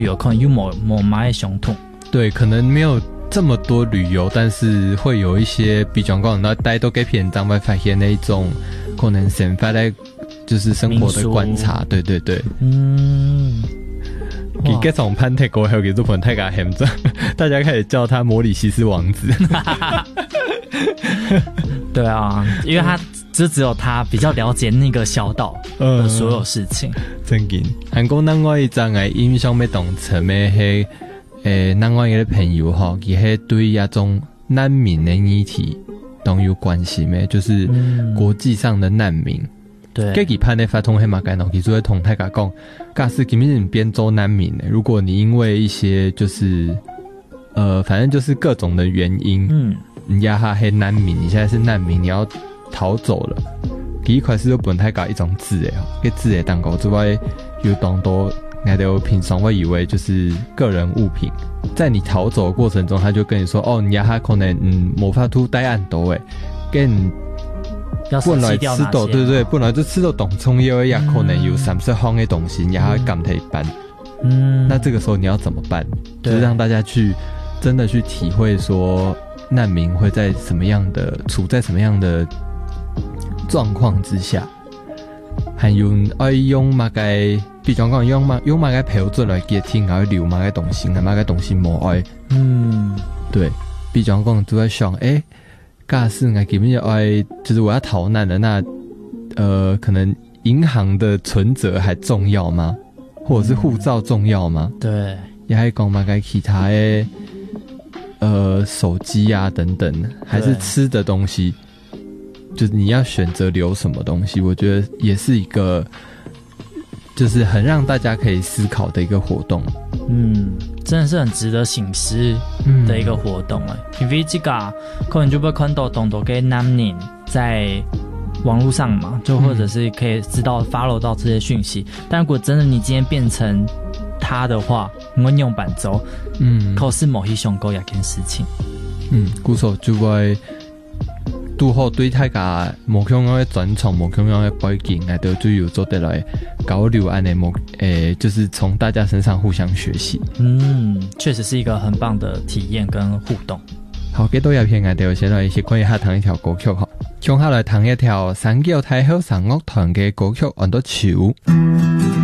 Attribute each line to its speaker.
Speaker 1: 有可能有某买相同。
Speaker 2: 对，可能没有这么多旅游，但是会有一些比较讲，那大家都给篇章会发现那一种可能生发在就是生活的观察，对对对，佢嗰種潘特過後嘅日本太假險咗，大家開始叫他摩里西斯王子。
Speaker 1: 对啊，因为他只有他比较了解那个小岛的所有事情。
Speaker 2: 真嘅，韓國另外一張嘅印象咩動詞咩係另外一個朋友吼，佢係對一種難民的議題都有關係咩，就是國際上的難民。
Speaker 1: 对，
Speaker 2: 給佢判的發通黑馬該農，其實會同大家講，假使今日你邊州難民呢，如果你因為一些就是反正就是各種的原因，你壓下黑難民，你現在是難民，你要逃走了，第一塊是都本太搞一種字誒，個字誒當高之外，有當多我都平常會以為就是個人物品，在你逃走的過程中，他就跟你說，哦，你壓下可能無法度帶按到誒，跟本來吃到，對對，本來就吃到當中有也可能有30項的東西，你還要趕他一班。那這個時候你要怎麼辦？就是讓大家去真的去體會說難民會在什麼樣的處在什麼樣的狀況之下，還有愛用乜嘅，比如講用乜嘅標準來界定，還有留乜嘅東西，乜嘅東西冇愛。對，比如講都在想，假使我基本上就是我要逃難的，那可能銀行的存折還重要嗎？或者是護照重要嗎？
Speaker 1: 對，
Speaker 2: 也還講嘛該其他的手機啊等等，還是吃的東西，就是你要選擇留什麼東西，我覺得也是一個就是很讓大家可以思考的一個活動。
Speaker 1: 真的是很值得省思的一个活动因为这个可能就会看到很多嘅男人在网络上嘛，就或者是可以知道 follow 到这些讯息，但如果真的你今天变成他的话，我用板走，可是某些上高一件事情，
Speaker 2: 故所就會拄好對大家無相關的專長、無相關的背景，都就有做得來交流安的就是從大家身上互相學習。
Speaker 1: 確實是一個很棒的體驗跟互動。
Speaker 2: 好，幾多入片我哋先來一起關於下彈一條歌曲，接下來彈一條三橋太后三樂團嘅歌曲《On the Chill》。